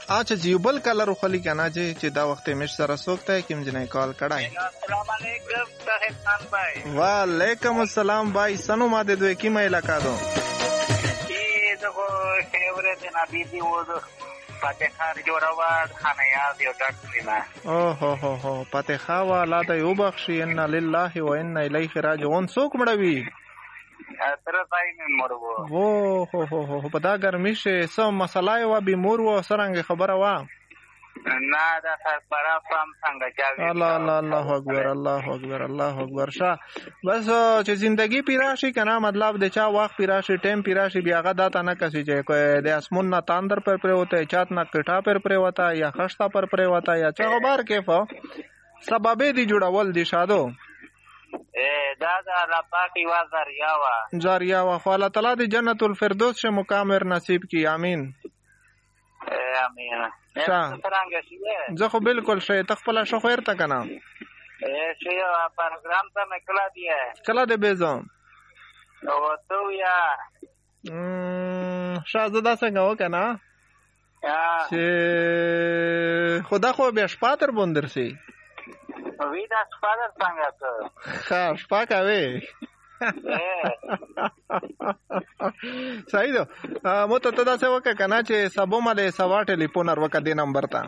اچھا جی بل کلر خلی کنه چې دا وخت مش سره سوکته کیم جنې کال کړای. السلام علیکم صاحب خان بھائی. وعلیکم السلام بھائی سنو ما دے دوی کیمه علاقہ دو یہ دغه خبره د نبی دی و فاتحه جوړواد خانه یاد یو ډاکټرینا. او هو فاتحه والا ته یو بخشي ان لله و انا الیه راجعون. څوک مړوي تر پای مرو هو په دا ګرمي شه سم مسله و به مور و سرنګ خبره وا نه دا سره فهم څنګه چاوي. الله اکبر الله اکبر الله اکبر. شاه بس چې زندگی پیراشي کنه مطلب د چا وخت پیراشي ټیم پیراشي بیا غدا تا نه کسي چې د اسمون نه تاندر پر پر ہوتا ہے چات نه کټا پر ہوتا یا خشتا پر ہوتا یا چا خبر کیف سبب دی جوړول دي شادو دا الله پاک وا زاریا وا خو الله تعالی دی جنت الفردوس شه مقامر نصیب کی آمین امين. څنګه شي زه خو بالکل شي تخپل شو خیر تا کنه شي پروګرام ته مکلا دی کلا دې بيزم او تو یا شاهزاده څنګه وکنه چې خدا خو بیا شپاتر بوندر سي وی دا شپاتر څنګه ته ښه شپا کوي صحیح ده. مو ته دا څه وکړه کنه چې سبو مله سوا ټلیفون ور وکړه دې نمبر ته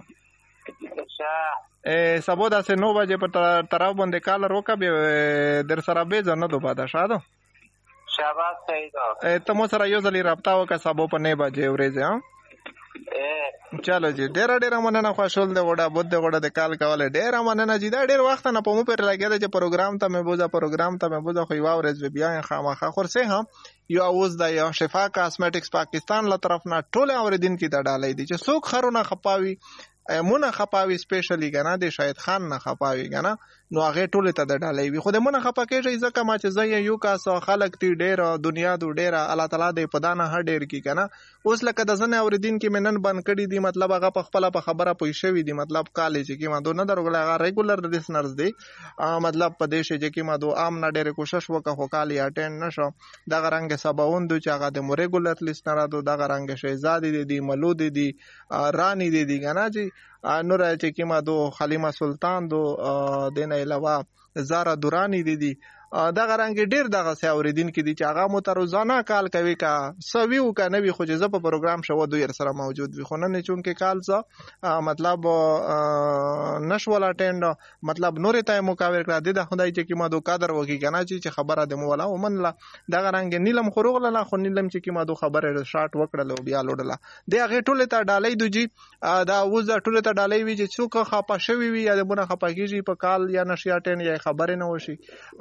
سبو دا سه 9 بجې په طرف باندې کال وکړه در سره به ځنه دوه پاده شاده شاباش. صحیح ده ته مو سره یو ځلی رابطه وکړه سبو په 9 بجې ورځ ها. چلو جی ډیر مننه خوشحال دی وډا بود دی وډا د کال کوله ډیر مننه جی دا ډیر وخت نه پمو پر لګیدا چې پروګرام ته مې بوزا خو یو ورځ بیا خامخا خورسه هم یو اوس د یو شفا کاسمیټکس پاکستان له طرف نه ټول اوریدین کی دا ډالې دي چې څوک خرونه خپاوي مونږ خپاوي سپیشلی کنه د شاهد خان نه خپاوي کنه نو هغه ټول ته د ډالې وي خو د مونږ خپا کېږي ځکه ما چې زې یو کاسو خلق تی ډیر دنیا دو ډیر الله تعالی د پدانه هر ډیر کی کنه اوس لکه د زنه اوریدین کې منن بند کړي دي مطلب هغه په خپل په خبره پوي شوی دي مطلب کالج کې ما دو نه درغله هغه ریګولر لیسنرز دي مطلب په دیش کې ما دو عام نه ډیر کوشش وکړه خو کالي اټینډ نشو دا رنګ سباوند چې هغه د ریګولر لیسنر دو دا رنګ شهزادي دي ملود دي رانی دي کنه چې نور چې کې ما دو خلیمه سلطان دو دین علاوه زارا دورانی دي دا غرانګ ډیر دغه سه اوریدین کې دي چې هغه مو تر روزانه کال کوي کا سویو کا نوی خو جزه په پروګرام شو دوی سره موجود وي خو نه چون کې کال څه مطلب نشول اټینډ مطلب نور ته مقابل کړه د خدای چې کې ما دو قدر وکي کنه چې خبره د مولا ومنله دا غرانګ نیلم خروغله نه خو نیلم چې کې ما دو خبره شارټ وکړل بیا لوډله د هغه ټوله ته ډالۍ دوجی دا وز ټوله ته ډالۍ وی چې څوک خپه شوی وي یا د بونه خپه کیږي په کال یا نشي اټینډ یا خبره نه وشي